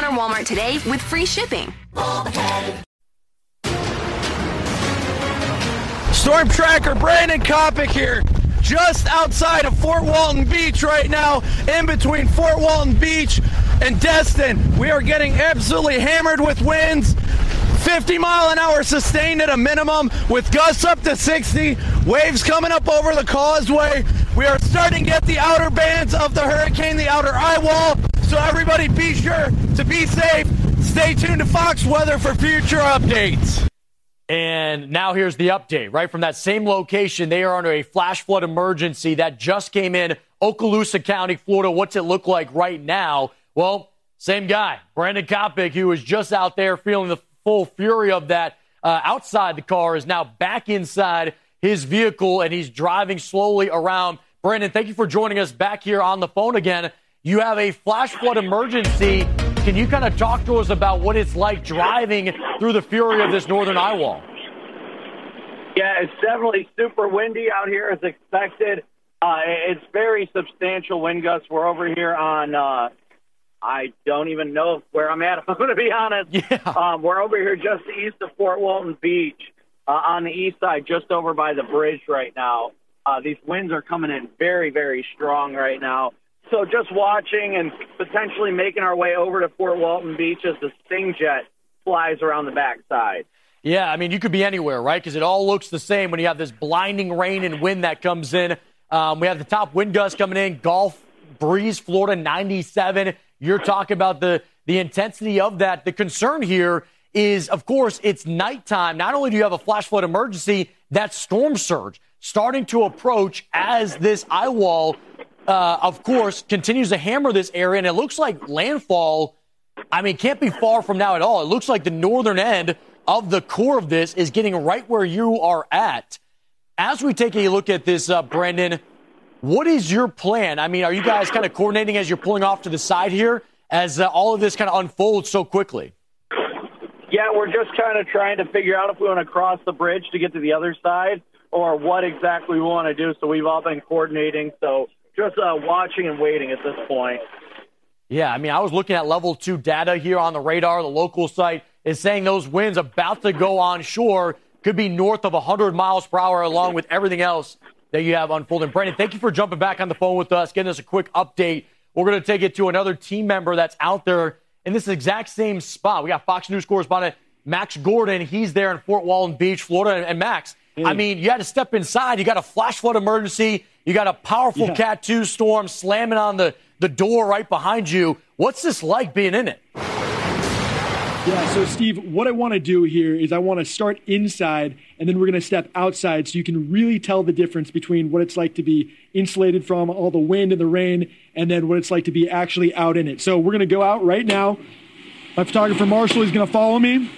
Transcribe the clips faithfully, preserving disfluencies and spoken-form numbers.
on Walmart today with free shipping. Storm Tracker Brandon Kopic here, just outside of Fort Walton Beach right now, in between Fort Walton Beach and Destin. We are getting absolutely hammered with winds, fifty mile an hour sustained at a minimum, with gusts up to sixty, waves coming up over the causeway. We are starting to get the outer bands of the hurricane, the outer eye wall, so everybody be sure to be safe. Stay tuned to Fox Weather for future updates. And now here's the update, right? From that same location, they are under a flash flood emergency that just came in Okaloosa County, Florida. What's it look like right now? Well, same guy, Brandon Kopic, who was just out there feeling the full fury of that uh, outside the car, is now back inside his vehicle, and he's driving slowly around. Brandon, thank you for joining us back here on the phone again. You have a flash flood emergency. Can you kind of talk to us about what it's like driving through the fury of this northern eye wall? Yeah, it's definitely super windy out here as expected. Uh, it's very substantial wind gusts. We're over here on, uh, I don't even know where I'm at, if I'm going to be honest. Yeah. Um, we're over here just east of Fort Walton Beach uh, on the east side, just over by the bridge right now. Uh, these winds are coming in very, very strong right now. So just watching and potentially making our way over to Fort Walton Beach as the Sting Jet flies around the backside. Yeah, I mean, you could be anywhere, right? Because it all looks the same when you have this blinding rain and wind that comes in. Um, we have the top wind gusts coming in, Gulf breeze, Florida, ninety-seven. You're talking about the, the intensity of that. The concern here is, of course, it's nighttime. Not only do you have a flash flood emergency, that storm surge starting to approach as this eye wall Uh, of course, continues to hammer this area, and it looks like landfall, I mean, can't be far from now at all. It looks like the northern end of the core of this is getting right where you are at. As we take a look at this, uh, Brandon, what is your plan? I mean, are you guys kind of coordinating as you're pulling off to the side here as uh, all of this kind of unfolds so quickly? Yeah, we're just kind of trying to figure out if we want to cross the bridge to get to the other side or what exactly we want to do. So we've all been coordinating, so just uh, watching and waiting at this point. Yeah, I mean, I was looking at level two data here on the radar. The local site is saying those winds about to go onshore could be north of one hundred miles per hour, along with everything else that you have unfolding. Brandon, thank you for jumping back on the phone with us, getting us a quick update. We're going to take it to another team member that's out there in this exact same spot. We got Fox News correspondent Max Gordon. He's there in Fort Walton Beach, Florida. And Max, mm. I mean, you had to step inside. You got a flash flood emergency. You got a powerful yeah. Cat two storm slamming on the, the door right behind you. What's this like being in it? Yeah, so Steve, what I want to do here is I want to start inside, and then we're going to step outside so you can really tell the difference between what it's like to be insulated from all the wind and the rain, and then what it's like to be actually out in it. So we're going to go out right now. My photographer, Marshall, is going to follow me.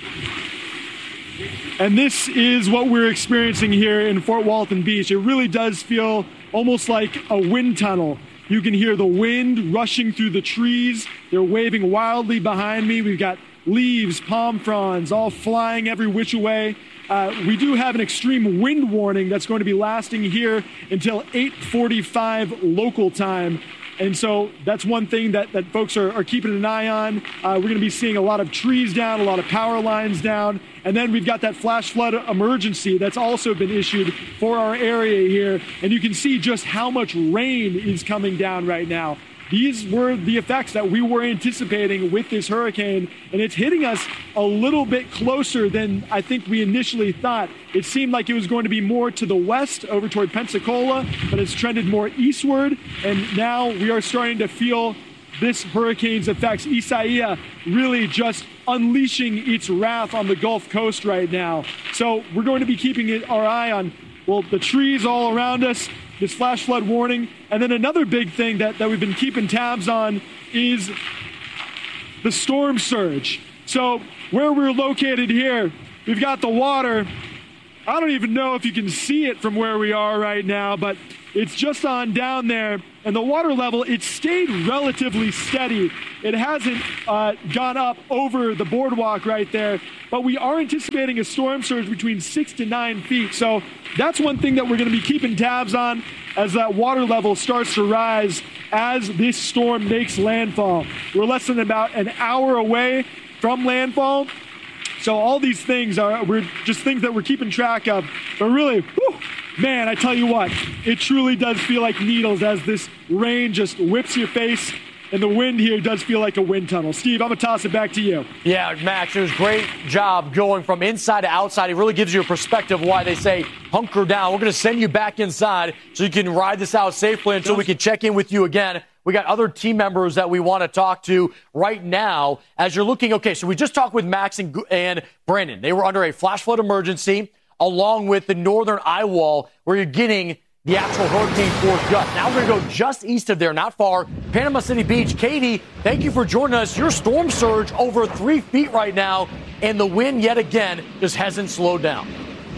And this is what we're experiencing here in Fort Walton Beach. It really does feel almost like a wind tunnel. You can hear the wind rushing through the trees. They're waving wildly behind me. We've got leaves, palm fronds, all flying every which way. Uh, we do have an extreme wind warning that's going to be lasting here until eight forty-five local time. And so that's one thing that, that folks are, are keeping an eye on. Uh, we're going to be seeing a lot of trees down, a lot of power lines down. And then we've got that flash flood emergency that's also been issued for our area here. And you can see just how much rain is coming down right now. These were the effects that we were anticipating with this hurricane, and it's hitting us a little bit closer than I think we initially thought. It seemed like it was going to be more to the west, over toward Pensacola, but it's trended more eastward, and now we are starting to feel this hurricane's effects. Isaiah really just unleashing its wrath on the Gulf Coast right now. So we're going to be keeping it, our eye on, well, the trees all around us, this flash flood warning. And then another big thing that, that we've been keeping tabs on is the storm surge. So where we're located here, we've got the water. I don't even know if you can see it from where we are right now, but it's just on down there. And the water level, it stayed relatively steady. It hasn't uh, gone up over the boardwalk right there, but we are anticipating a storm surge between six to nine feet. So that's one thing that we're going to be keeping tabs on as that water level starts to rise as this storm makes landfall. We're less than about an hour away from landfall. So all these things are we're just things that we're keeping track of. But really, whew, man, I tell you what, it truly does feel like needles as this rain just whips your face. And the wind here does feel like a wind tunnel. Steve, I'm going to toss it back to you. Yeah, Max, it was a great job going from inside to outside. It really gives you a perspective of why they say hunker down. We're going to send you back inside so you can ride this out safely until we can check in with you again. We got other team members that we want to talk to right now as you're looking. Okay, so we just talked with Max and, and Brandon. They were under a flash flood emergency along with the northern eye wall where you're getting the actual hurricane force gust. Now we're going to go just east of there, not far, Panama City Beach. Katie, thank you for joining us. Your storm surge over three feet right now, and the wind yet again just hasn't slowed down.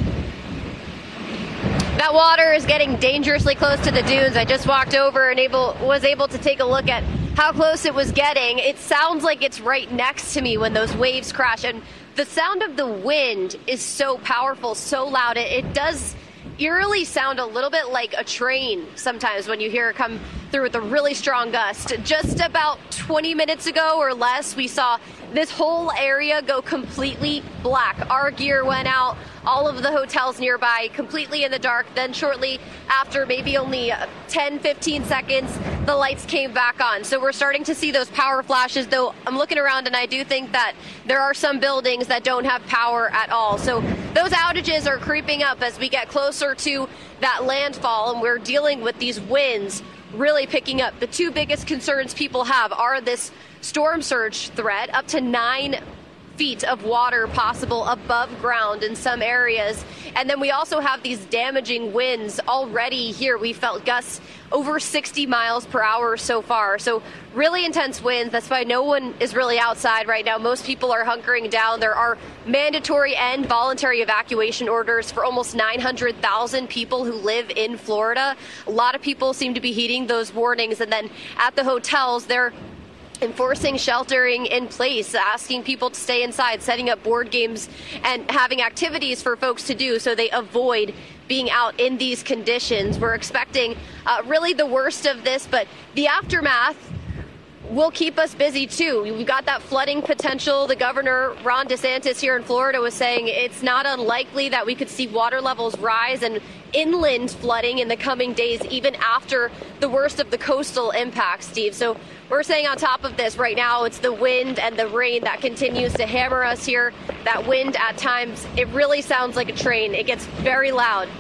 That water is getting dangerously close to the dunes. I just walked over and able was able to take a look at how close it was getting. It sounds like it's right next to me when those waves crash, and the sound of the wind is so powerful, so loud. It, it does eerily sound a little bit like a train sometimes when you hear it come through with a really strong gust. Just about twenty minutes ago or less, we saw this whole area go completely black. Our gear went out, all of the hotels nearby completely in the dark. Then shortly after, maybe only ten, fifteen seconds, the lights came back on. So we're starting to see those power flashes, though I'm looking around and I do think that there are some buildings that don't have power at all. So those outages are creeping up as we get closer to that landfall, and we're dealing with these winds really picking up. The two biggest concerns people have are this storm surge threat, up to nine feet of water possible above ground in some areas. And then we also have these damaging winds already here. We felt gusts over sixty miles per hour so far. So really intense winds. That's why no one is really outside right now. Most people are hunkering down. There are mandatory and voluntary evacuation orders for almost nine hundred thousand people who live in Florida. A lot of people seem to be heeding those warnings. And then at the hotels, they're enforcing sheltering in place, asking people to stay inside, setting up board games and having activities for folks to do so they avoid being out in these conditions. We're expecting uh, really the worst of this, but the aftermath will keep us busy too. We've got that flooding potential. The governor, Ron DeSantis, here in Florida was saying it's not unlikely that we could see water levels rise and inland flooding in the coming days, even after the worst of the coastal impacts, Steve. So we're saying on top of this right now, it's the wind and the rain that continues to hammer us here. That wind at times, it really sounds like a train. It gets very loud.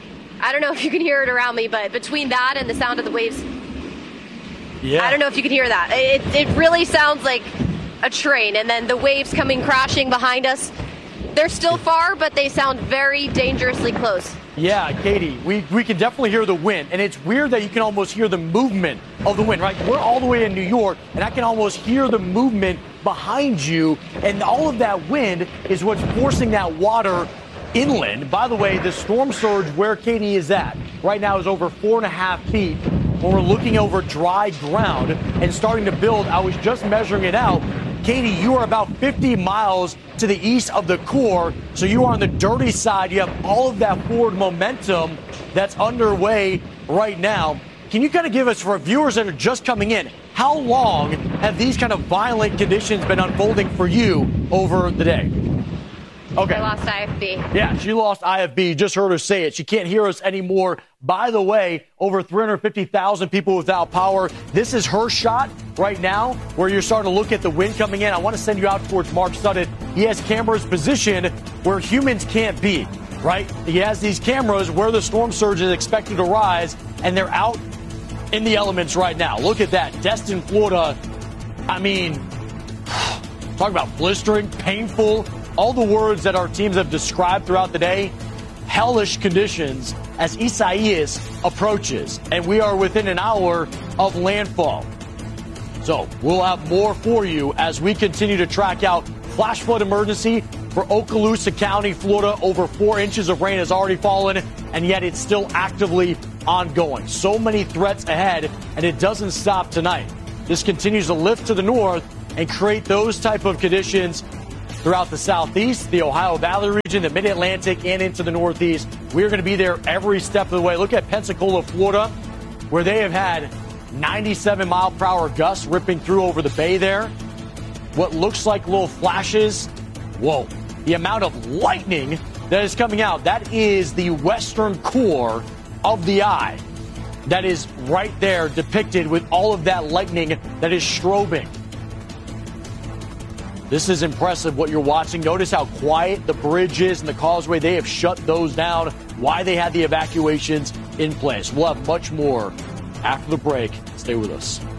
I don't know if you can hear it around me, but between that and the sound of the waves, yeah. I don't know if you can hear that. It, it really sounds like a train. And then the waves coming crashing behind us, they're still far, but they sound very dangerously close. Yeah, Katie, we, we can definitely hear the wind. And it's weird that you can almost hear the movement of the wind, right? We're all the way in New York, and I can almost hear the movement behind you. And all of that wind is what's forcing that water inland. By the way, the storm surge where Katie is at right now is over four and a half feet. When we're looking over dry ground and starting to build, I was just measuring it out. Katie, you are about fifty miles to the east of the core, so you are on the dirty side. You have all of that forward momentum that's underway right now. Can you kind of give us, for viewers that are just coming in, how long have these kind of violent conditions been unfolding for you over the day? Okay. I lost I F B. Yeah, she lost I F B. Just heard her say it. She can't hear us anymore. By the way, over three hundred fifty thousand people without power. This is her shot right now where you're starting to look at the wind coming in. I want to send you out towards Mark Sutton. He has cameras positioned where humans can't be, right? He has these cameras where the storm surge is expected to rise, and they're out in the elements right now. Look at that. Destin, Florida. I mean, talk about blistering, painful, all the words that our teams have described throughout the day. Hellish conditions as Isaias approaches, and we are within an hour of landfall. So we'll have more for you as we continue to track out flash flood emergency for Okaloosa County, Florida. Over four inches of rain has already fallen, and yet it's still actively ongoing. So many threats ahead, and it doesn't stop tonight. This continues to lift to the north and create those type of conditions throughout the southeast, the Ohio Valley region, the mid-Atlantic, and into the northeast. We're going to be there every step of the way. Look at Pensacola, Florida, where they have had ninety-seven mile per hour gusts ripping through over the bay there. What looks like little flashes. Whoa. The amount of lightning that is coming out. That is the western core of the eye. That is right there depicted with all of that lightning that is strobing. This is impressive what you're watching. Notice how quiet the bridge is and the causeway. They have shut those down. Why they had the evacuations in place. We'll have much more after the break. Stay with us.